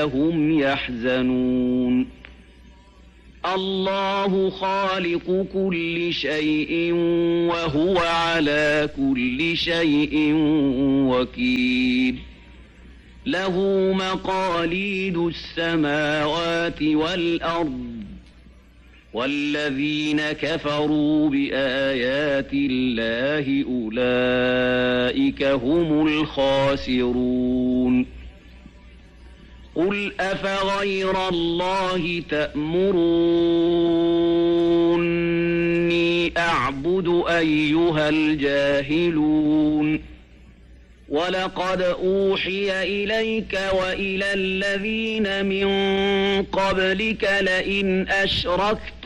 ولا هم يحزنون الله خالق كل شيء وهو على كل شيء وكيل له مقاليد السماوات والأرض والذين كفروا بآيات الله أولئك هم الخاسرون قل أفغير الله تأمروني أعبد أيها الجاهلون ولقد أوحي إليك وإلى الذين من قبلك لئن أشركت